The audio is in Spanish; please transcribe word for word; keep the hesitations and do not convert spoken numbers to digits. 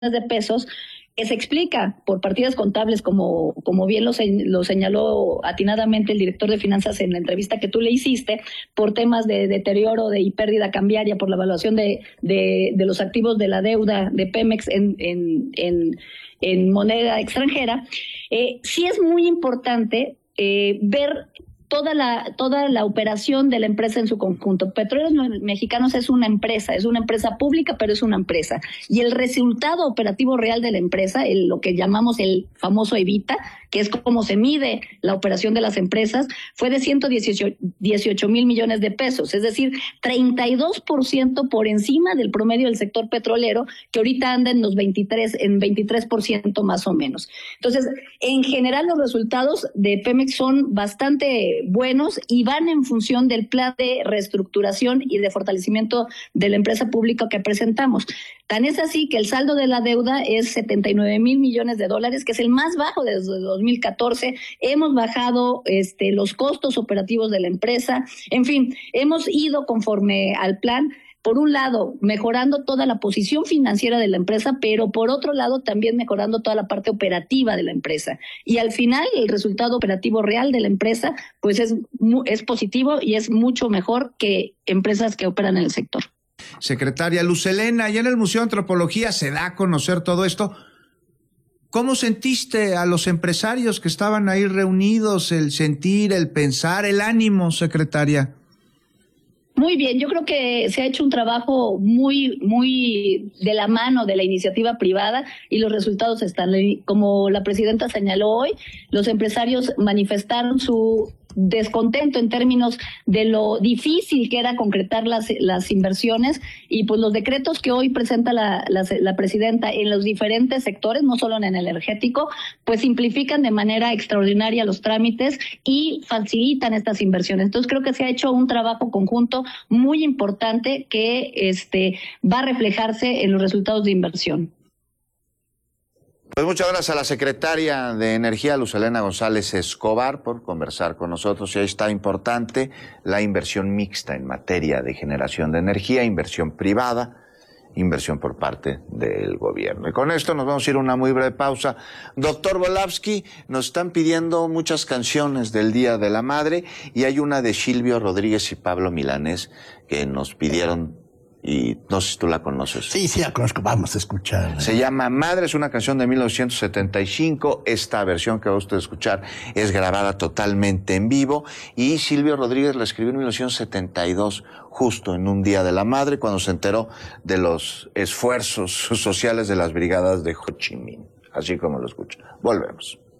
de pesos, que se explica por partidas contables, como, como bien lo, lo señaló atinadamente el director de finanzas en la entrevista que tú le hiciste, por temas de deterioro de, y pérdida cambiaria por la evaluación de, de, de los activos de la deuda de Pemex en, en, en, en moneda extranjera. Eh, sí es muy importante eh, ver toda la toda la operación de la empresa en su conjunto. Petróleos Mexicanos es una empresa, es una empresa pública, pero es una empresa. Y el resultado operativo real de la empresa, el, lo que llamamos el famoso EBITDA, que es como se mide la operación de las empresas, fue de ciento dieciocho mil millones de pesos, es decir, treinta y dos por ciento por encima del promedio del sector petrolero, que ahorita anda en los veintitrés, en veintitrés por ciento más o menos. Entonces, en general los resultados de Pemex son bastante buenos y van en función del plan de reestructuración y de fortalecimiento de la empresa pública que presentamos. Tan es así que el saldo de la deuda es setenta y nueve mil millones de dólares, que es el más bajo desde dos mil catorce. Hemos bajado este, los costos operativos de la empresa. En fin, hemos ido conforme al plan. Por un lado, mejorando toda la posición financiera de la empresa, pero por otro lado también mejorando toda la parte operativa de la empresa. Y al final, el resultado operativo real de la empresa, pues es, es positivo y es mucho mejor que empresas que operan en el sector. Secretaria Luz Helena, allá en el Museo de Antropología se da a conocer todo esto. ¿Cómo sentiste a los empresarios que estaban ahí reunidos, el sentir, el pensar, el ánimo, secretaria? Muy bien, yo creo que se ha hecho un trabajo muy, muy de la mano de la iniciativa privada y los resultados están. Como la presidenta señaló hoy, los empresarios manifestaron su descontento en términos de lo difícil que era concretar las, las inversiones, y pues los decretos que hoy presenta la, la, la presidenta en los diferentes sectores, no solo en el energético, pues simplifican de manera extraordinaria los trámites y facilitan estas inversiones. Entonces creo que se ha hecho un trabajo conjunto muy importante que este va a reflejarse en los resultados de inversión. Pues muchas gracias a la secretaria de Energía, Luz Helena González Escobar, por conversar con nosotros. Y ahí está importante la inversión mixta en materia de generación de energía, inversión privada, inversión por parte del gobierno. Y con esto nos vamos a ir a una muy breve pausa. Doctor Volavsky, nos están pidiendo muchas canciones del Día de la Madre y hay una de Silvio Rodríguez y Pablo Milanés que nos pidieron. Y no sé si tú la conoces. Sí, sí la conozco, vamos a escuchar. Se llama Madre, es una canción de mil novecientos setenta y cinco. Esta versión que va usted a escuchar es grabada totalmente en vivo y Silvio Rodríguez la escribió en mil novecientos setenta y dos, justo en un Día de la Madre, cuando se enteró de los esfuerzos sociales de las brigadas de Ho Chi Minh. Así como lo escucha. Volvemos.